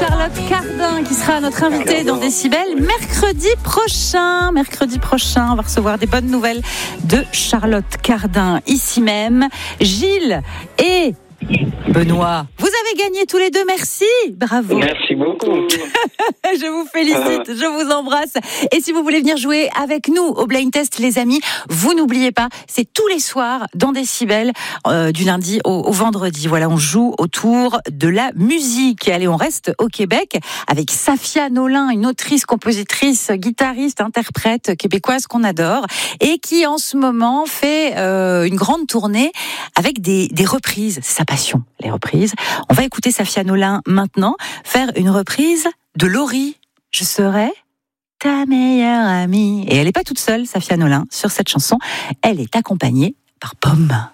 Charlotte Cardin qui sera notre invitée dans Décibel mercredi prochain. Mercredi prochain, on va recevoir des bonnes nouvelles de Charlotte Cardin ici même. Gilles et Benoît, vous avez gagné tous les deux, merci, bravo. Merci beaucoup. Je vous félicite, je vous embrasse. Et si vous voulez venir jouer avec nous au Blind Test, les amis, vous n'oubliez pas, c'est tous les soirs dans Décibel, du lundi au vendredi. Voilà, on joue autour de la musique. Et allez, on reste au Québec avec Safia Nolin, une autrice, compositrice, guitariste, interprète québécoise qu'on adore et qui en ce moment fait une grande tournée avec des reprises. C'est sa passion, les reprises. On va écouter Safia Nolin maintenant faire une reprise de Laurie. Je serai ta meilleure amie. Et elle n'est pas toute seule, Safia Nolin, sur cette chanson. Elle est accompagnée par Pomme.